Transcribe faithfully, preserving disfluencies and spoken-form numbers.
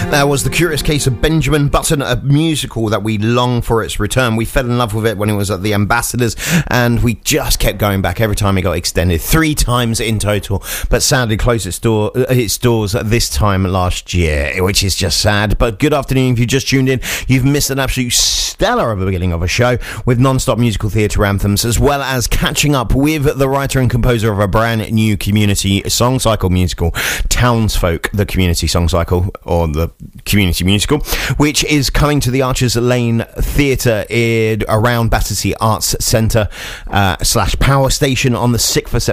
That was The Curious Case of Benjamin Button, a musical that we long for its return. We fell in love with it when it was at the Ambassadors, and we just kept going back every time it got extended, three times in total, but sadly closed its, door, its doors this time last year, which is just sad. But good afternoon if you just tuned in. You've missed an absolute stellar beginning of a show with non-stop musical theatre anthems, as well as catching up with the writer and composer of a brand new community song cycle musical, Townsfolk, the community song cycle, or the community musical, which is coming to the Archers Lane Theatre in around Battersea Arts Centre uh, slash Power Station on the sixth of September.